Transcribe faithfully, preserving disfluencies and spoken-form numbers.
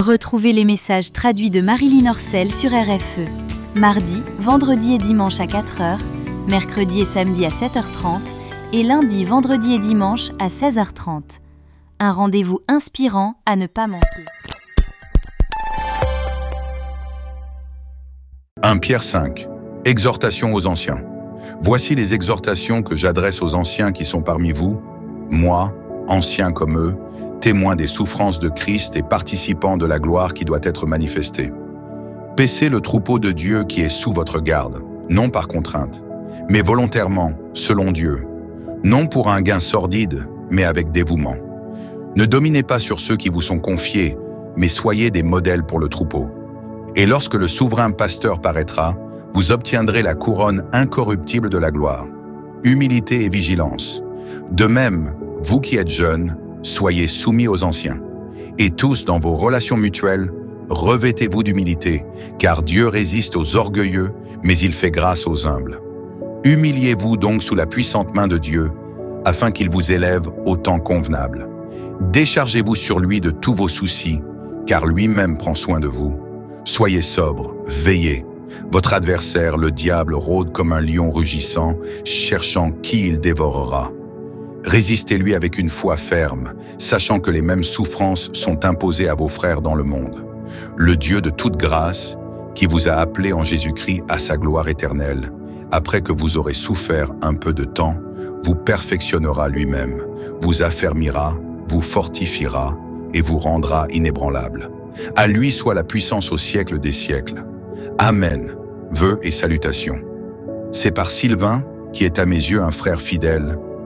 Retrouvez les messages traduits de Marilyn Orcel sur R F E. Mardi, vendredi et dimanche à quatre heures, mercredi et samedi à sept heures trente et lundi, vendredi et dimanche à seize heures trente. Un rendez-vous inspirant à ne pas manquer. premier Pierre cinq. Exhortation aux anciens. Voici les exhortations que j'adresse aux anciens qui sont parmi vous, moi, anciens comme eux, témoins des souffrances de Christ et participants de la gloire qui doit être manifestée. Paissez le troupeau de Dieu qui est sous votre garde, non par contrainte, mais volontairement, selon Dieu, non pour un gain sordide, mais avec dévouement. Ne dominez pas sur ceux qui vous sont confiés, mais soyez des modèles pour le troupeau. Et lorsque le souverain pasteur paraîtra, vous obtiendrez la couronne incorruptible de la gloire. Humilité et vigilance. De même, vous qui êtes jeunes, soyez soumis aux anciens. Et tous, dans vos relations mutuelles, revêtez-vous d'humilité, car Dieu résiste aux orgueilleux, mais il fait grâce aux humbles. Humiliez-vous donc sous la puissante main de Dieu, afin qu'il vous élève au temps convenable. Déchargez-vous sur lui de tous vos soucis, car lui-même prend soin de vous. Soyez sobres, veillez. Votre adversaire, le diable, rôde comme un lion rugissant, cherchant qui il dévorera. Résistez-lui avec une foi ferme, sachant que les mêmes souffrances sont imposées à vos frères dans le monde. Le Dieu de toute grâce, qui vous a appelés en Jésus-Christ à sa gloire éternelle, après que vous aurez souffert un peu de temps, vous perfectionnera lui-même, vous affermira, vous fortifiera et vous rendra inébranlable. À lui soit la puissance au siècle des siècles. Amen. Vœux et salutations. C'est par Sylvain, qui est à mes yeux un frère fidèle,